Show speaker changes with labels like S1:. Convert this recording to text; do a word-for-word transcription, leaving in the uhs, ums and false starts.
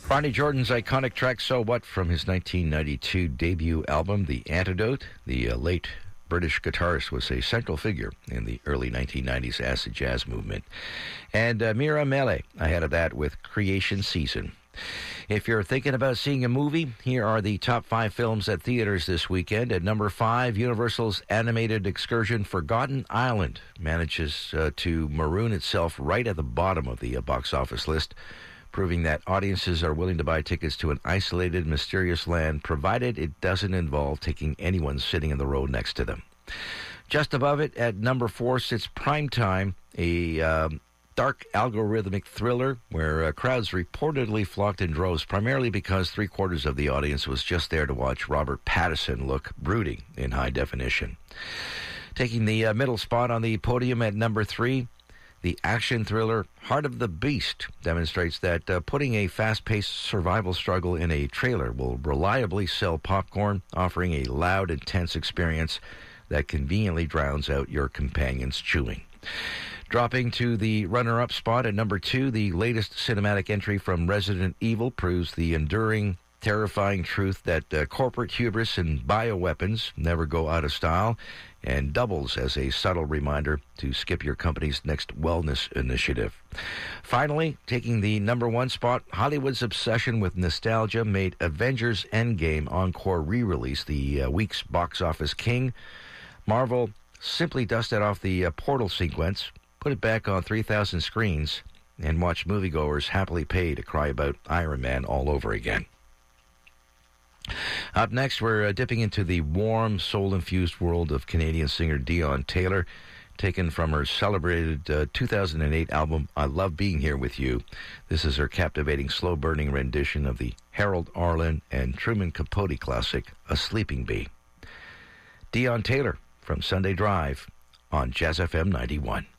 S1: Ronnie Jordan's iconic track So What from his nineteen ninety-two debut album, The Antidote. The uh, late British guitarist was a central figure in the early nineteen nineties acid jazz movement. And uh, Mira Mele ahead of that with Creation Season. If you're thinking about seeing a movie, here are the top five films at theaters this weekend. At number five, Universal's animated excursion Forgotten Island manages uh, to maroon itself right at the bottom of the uh, box office list, proving that audiences are willing to buy tickets to an isolated, mysterious land, provided it doesn't involve taking anyone sitting in the row next to them. Just above it, at number four, sits Primetime, a um, dark algorithmic thriller where uh, crowds reportedly flocked in droves, primarily because three-quarters of the audience was just there to watch Robert Pattinson look brooding in high definition. Taking the uh, middle spot on the podium at number three, the action thriller Heart of the Beast demonstrates that uh, putting a fast-paced survival struggle in a trailer will reliably sell popcorn, offering a loud, intense experience that conveniently drowns out your companion's chewing. Dropping to the runner-up spot at number two, the latest cinematic entry from Resident Evil proves the enduring, terrifying truth that uh, corporate hubris and bioweapons never go out of style, and doubles as a subtle reminder to skip your company's next wellness initiative. Finally, taking the number one spot, Hollywood's obsession with nostalgia made Avengers Endgame Encore re-release the uh, week's box office king. Marvel simply dusted off the uh, portal sequence, put it back on three thousand screens, and watched moviegoers happily pay to cry about Iron Man all over again. Up next, we're uh, dipping into the warm, soul-infused world of Canadian singer Dion Taylor, taken from her celebrated uh, two thousand eight album, I Love Being Here With You. This is her captivating, slow-burning rendition of the Harold Arlen and Truman Capote classic, A Sleeping Bee. Dion Taylor from Sunday Drive on Jazz F M ninety-one.